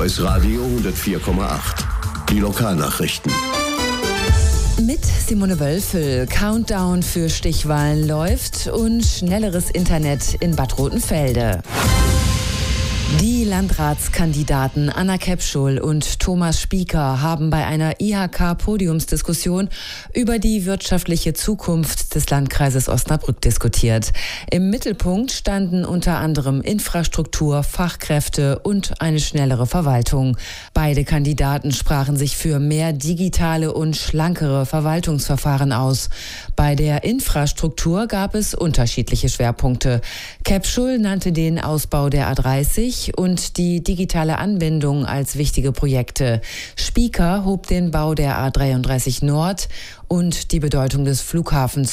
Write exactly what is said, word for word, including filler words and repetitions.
V S Radio hundertvier Komma acht. Die Lokalnachrichten. Mit Simone Wölfel. Countdown für Stichwahlen läuft und schnelleres Internet in Bad Rotenfelde. Die Landratskandidaten Anna Kepschul und Thomas Spieker haben bei einer I H K-Podiumsdiskussion über die wirtschaftliche Zukunft des Landkreises Osnabrück diskutiert. Im Mittelpunkt standen unter anderem Infrastruktur, Fachkräfte und eine schnellere Verwaltung. Beide Kandidaten sprachen sich für mehr digitale und schlankere Verwaltungsverfahren aus. Bei der Infrastruktur gab es unterschiedliche Schwerpunkte. Kepschul nannte den Ausbau der A dreißig und die digitale Anbindung als wichtige Projekte. Spieker hob den Bau der A dreiunddreißig Nord und die Bedeutung des Flughafens